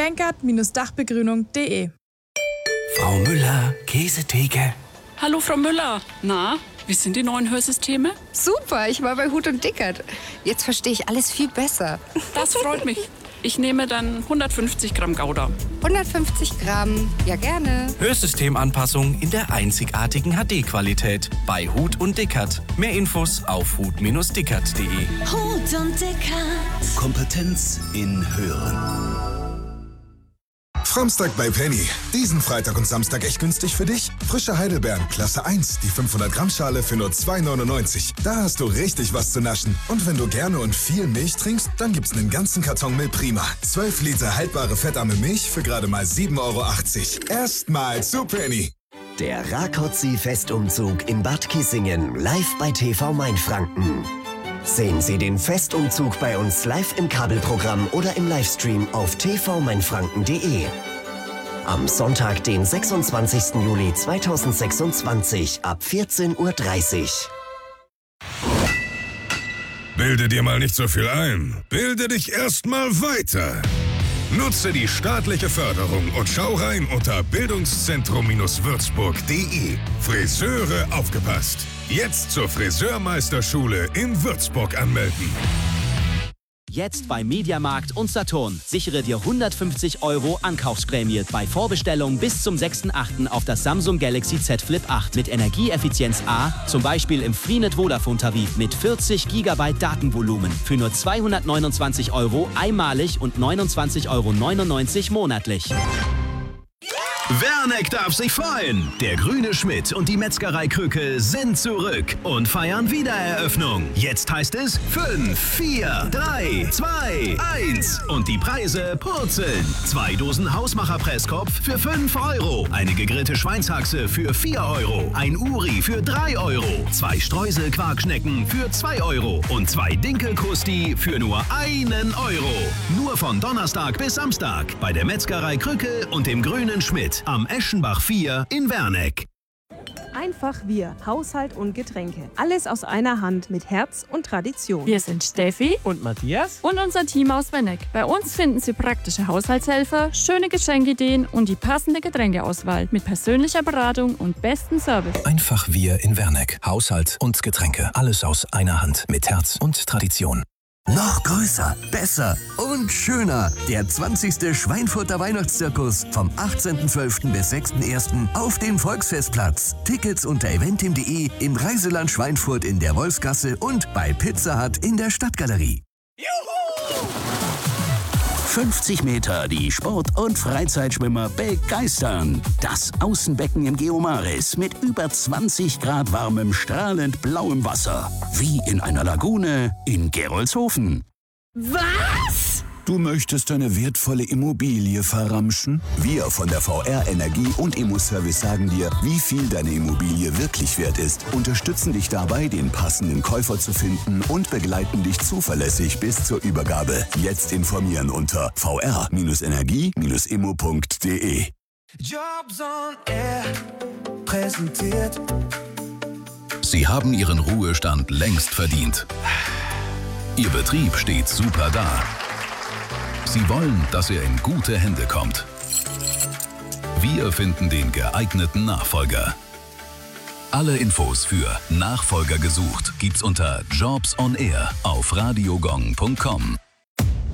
Bankert-Dachbegrünung.de. Frau Müller, Käsetheke. Hallo Frau Müller. Na, wie sind die neuen Hörsysteme? Super, ich war bei Huth und Dickert. Jetzt verstehe ich alles viel besser. Das freut mich. Ich nehme dann 150 Gramm Gouda. 150 Gramm, ja gerne. Hörsystemanpassung in der einzigartigen HD-Qualität bei Huth und Dickert. Mehr Infos auf huth-dickert.de. Huth und Dickert. Kompetenz in Hören. Framstag bei Penny. Diesen Freitag und Samstag echt günstig für dich. Frische Heidelbeeren, Klasse 1, die 500-Gramm-Schale für nur 2,99. Da hast du richtig was zu naschen. Und wenn du gerne und viel Milch trinkst, dann gibt's einen ganzen Karton Milch Prima. 12 Liter haltbare fettarme Milch für gerade mal 7,80 €. Erstmal zu Penny. Der Rákóczi-Festumzug in Bad Kissingen, live bei TV Mainfranken. Sehen Sie den Festumzug bei uns live im Kabelprogramm oder im Livestream auf tvmainfranken.de. Am Sonntag, den 26. Juli 2026 ab 14:30 Uhr. Bilde dir mal nicht so viel ein. Bilde dich erstmal weiter. Nutze die staatliche Förderung und schau rein unter bildungszentrum-würzburg.de. Friseure aufgepasst. Jetzt zur Friseurmeisterschule in Würzburg anmelden. Jetzt bei Mediamarkt und Saturn. Sichere dir 150 € Ankaufsprämie bei Vorbestellung bis zum 6.8. auf das Samsung Galaxy Z Flip 8 mit Energieeffizienz A, zum Beispiel im Freenet Vodafone Tarif mit 40 GB Datenvolumen für nur 229 € einmalig und 29,99 € monatlich. Werneck darf sich freuen. Der Grüne Schmidt und die Metzgerei Krücke sind zurück und feiern Wiedereröffnung. Jetzt heißt es 5, 4, 3, 2, 1 und die Preise purzeln. 2 Dosen Hausmacher-Presskopf für 5 €, eine gegrillte Schweinshaxe für 4 €, ein Uri für 3 €, 2 Streusel-Quarkschnecken für 2 € und 2 Dinkelkrusti für nur 1 €. Nur von Donnerstag bis Samstag bei der Metzgerei Krücke und dem Grünen Schmidt am Eschenbach 4 in Werneck. Einfach wir, Haushalt und Getränke. Alles aus einer Hand mit Herz und Tradition. Wir sind Steffi und Matthias und unser Team aus Werneck. Bei uns finden Sie praktische Haushaltshelfer, schöne Geschenkideen und die passende Getränkeauswahl mit persönlicher Beratung und bestem Service. Einfach wir in Werneck. Haushalt und Getränke. Alles aus einer Hand mit Herz und Tradition. Noch größer, besser und schöner. Der 20. Schweinfurter Weihnachtszirkus vom 18.12. bis 6.1. auf dem Volksfestplatz. Tickets unter eventim.de, im Reiseland Schweinfurt in der Wolfsgasse und bei Pizza Hut in der Stadtgalerie. Juhu! 50 Meter, die Sport- und Freizeitschwimmer begeistern. Das Außenbecken im Geomaris mit über 20 Grad warmem, strahlend blauem Wasser. Wie in einer Lagune in Gerolzhofen. Was? Du möchtest deine wertvolle Immobilie verramschen? Wir von der VR Energie und Immoservice sagen dir, wie viel deine Immobilie wirklich wert ist, unterstützen dich dabei, den passenden Käufer zu finden und begleiten dich zuverlässig bis zur Übergabe. Jetzt informieren unter vr-energie-immo.de. Jobs on Air präsentiert. Sie haben Ihren Ruhestand längst verdient. Ihr Betrieb steht super da. Sie wollen, dass er in gute Hände kommt. Wir finden den geeigneten Nachfolger. Alle Infos für Nachfolger gesucht gibt's unter Jobs on Air auf radiogong.com.